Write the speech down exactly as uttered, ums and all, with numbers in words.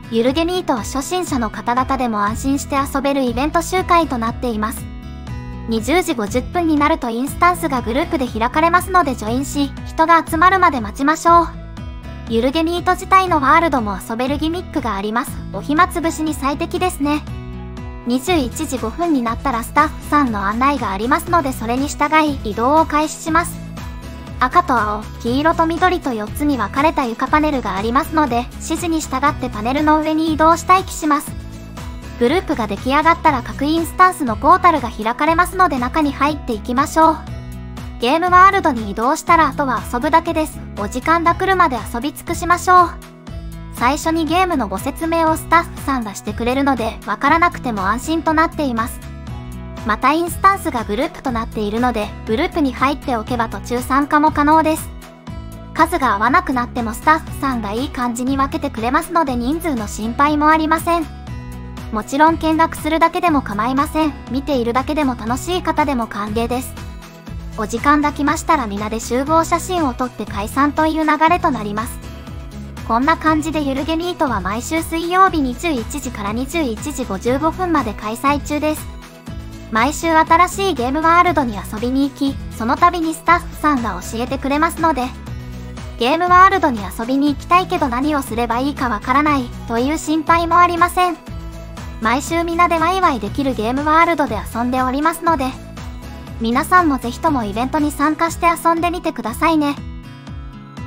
ゆるゲニートは初心者の方々でも安心して遊べるイベント集会となっています。にじゅうじごじゅっぷんになるとインスタンスがグループで開かれますのでジョインし、人が集まるまで待ちましょう。ゆるゲニート自体のワールドも遊べるギミックがあります。お暇つぶしに最適ですね。にじゅういちじごふんになったらスタッフさんの案内がありますのでそれに従い移動を開始します。赤と青、黄色と緑とよっつに分かれた床パネルがありますので、指示に従ってパネルの上に移動し待機します。グループが出来上がったら各インスタンスのポータルが開かれますので中に入っていきましょう。ゲームワールドに移動したらあとは遊ぶだけです。お時間が来るまで遊び尽くしましょう。最初にゲームのご説明をスタッフさんがしてくれるので、わからなくても安心となっています。またインスタンスがグループとなっているので、グループに入っておけば途中参加も可能です。数が合わなくなってもスタッフさんがいい感じに分けてくれますので人数の心配もありません。もちろん見学するだけでも構いません。見ているだけでも楽しい方でも歓迎です。お時間が来ましたら皆で集合写真を撮って解散という流れとなります。こんな感じでゆるゲニートは毎週水曜日にじゅういちじからにじゅういちじごじゅうごふんまで開催中です。毎週新しいゲームワールドに遊びに行き、その度にスタッフさんが教えてくれますので、ゲームワールドに遊びに行きたいけど何をすればいいかわからないという心配もありません。毎週皆でワイワイできるゲームワールドで遊んでおりますので、皆さんもぜひともイベントに参加して遊んでみてくださいね。